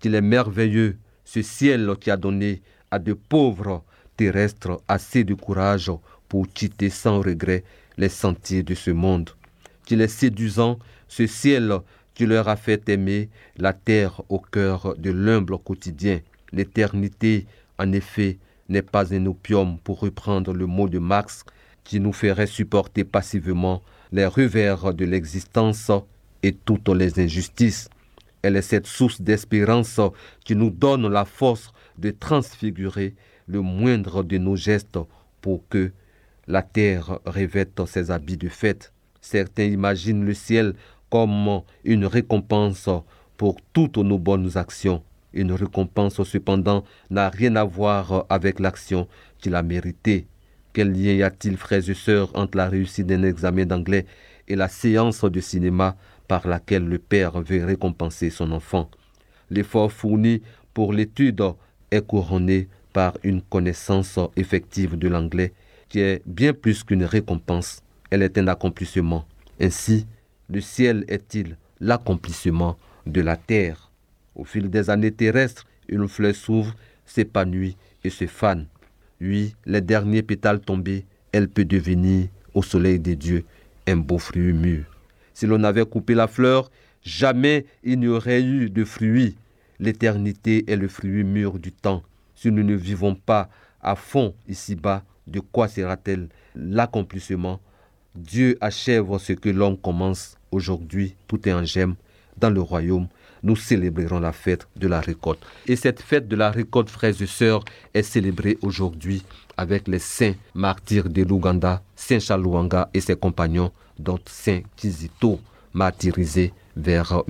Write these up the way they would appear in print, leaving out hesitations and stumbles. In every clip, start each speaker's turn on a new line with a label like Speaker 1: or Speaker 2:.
Speaker 1: qu'il est merveilleux, ce ciel qui a donné à de pauvres terrestres assez de courage pour quitter sans regret les sentiers de ce monde. Qu'il est séduisant, ce ciel qui leur a fait aimer la terre au cœur de l'humble quotidien. L'éternité, en effet, n'est pas un opium, pour reprendre le mot de Marx, qui nous ferait supporter passivement les revers de l'existence et toutes les injustices. Elle est cette source d'espérance qui nous donne la force de transfigurer le moindre de nos gestes pour que la terre revête ses habits de fête. Certains imaginent le ciel comme une récompense pour toutes nos bonnes actions. Une récompense, cependant, n'a rien à voir avec l'action qu'il a méritée. Quel lien y a-t-il, frères et sœurs, entre la réussite d'un examen d'anglais et la séance de cinéma par laquelle le père veut récompenser son enfant? L'effort fourni pour l'étude est couronné par une connaissance effective de l'anglais qui est bien plus qu'une récompense. Elle est un accomplissement. Ainsi, le ciel est-il l'accomplissement de la terre. Au fil des années terrestres, une fleur s'ouvre, s'épanouit et se fane. Oui, les derniers pétales tombés, elle peut devenir, au soleil des dieux, un beau fruit mûr. Si l'on avait coupé la fleur, jamais il n'y aurait eu de fruit. L'éternité est le fruit mûr du temps. Si nous ne vivons pas à fond ici-bas, de quoi sera-t-elle l'accomplissement? Dieu achève ce que l'homme commence. Aujourd'hui, tout est en germe. Dans le royaume, nous célébrerons la fête de la récolte. Et cette fête de la récolte, frères et sœurs, est célébrée aujourd'hui avec les saints martyrs de l'Ouganda, Saint Chalouanga et ses compagnons, dont Saint Kizito, martyrisé vers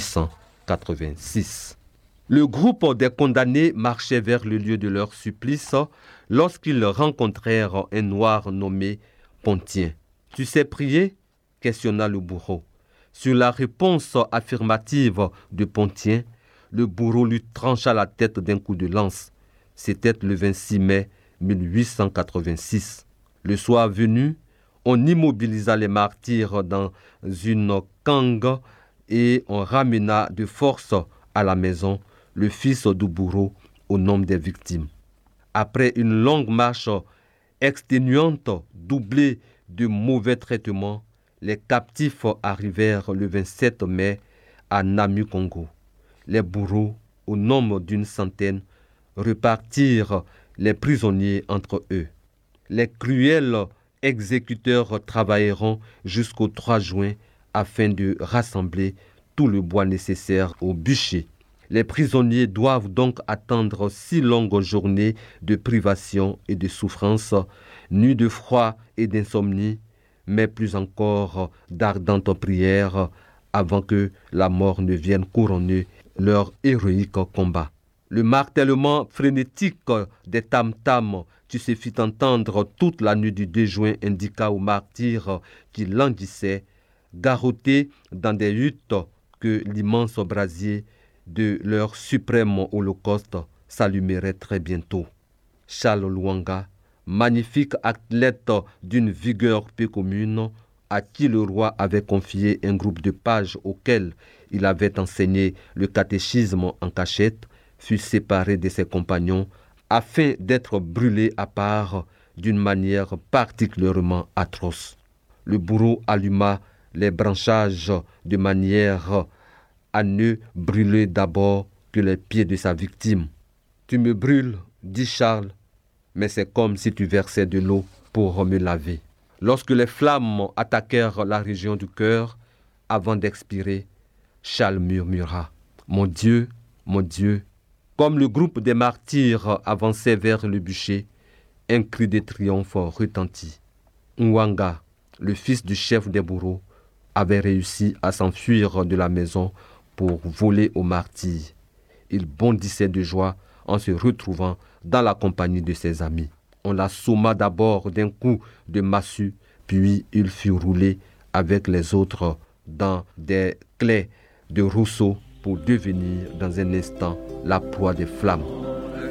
Speaker 1: 1886. Le groupe des condamnés marchait vers le lieu de leur supplice lorsqu'ils rencontrèrent un noir nommé Pontien. « Tu sais prier ?» questionna le bourreau. Sur la réponse affirmative de Pontien, le bourreau lui trancha la tête d'un coup de lance. C'était le 26 mai 1886. Le soir venu, on immobilisa les martyrs dans une cangue et on ramena de force à la maison le fils du bourreau au nombre des victimes. Après une longue marche exténuante, doublée de mauvais traitements, les captifs arrivèrent le 27 mai à Namukongo. Les bourreaux, au nombre d'une centaine, repartirent les prisonniers entre eux. Les cruels exécuteurs travailleront jusqu'au 3 juin afin de rassembler tout le bois nécessaire au bûcher. Les prisonniers doivent donc attendre 6 longues journées de privation et de souffrance, nuits de froid et d'insomnie, mais plus encore d'ardentes prières avant que la mort ne vienne couronner leur héroïque combat. Le martèlement frénétique des tam-tams qui se fit entendre toute la nuit du 2 juin indiqua aux martyrs qui languissaient, garrottés dans des huttes, que l'immense brasier de leur suprême holocauste s'allumerait très bientôt. Charles Luanga, magnifique athlète d'une vigueur peu commune, à qui le roi avait confié un groupe de pages auquel il avait enseigné le catéchisme en cachette, fut séparé de ses compagnons afin d'être brûlé à part d'une manière particulièrement atroce. Le bourreau alluma les branchages de manière à ne brûler d'abord que les pieds de sa victime. « Tu me brûles, dit Charles, mais c'est comme si tu versais de l'eau pour me laver. » Lorsque les flammes attaquèrent la région du cœur, avant d'expirer, Charles murmura « Mon Dieu, mon Dieu !» Comme le groupe des martyrs avançait vers le bûcher, un cri de triomphe retentit. Nwanga, le fils du chef des bourreaux, avait réussi à s'enfuir de la maison pour voler aux martyrs. Il bondissait de joie en se retrouvant dans la compagnie de ses amis. On l'assomma d'abord d'un coup de massue, puis il fut roulé avec les autres dans des claies de rousseau pour devenir dans un instant la proie des flammes.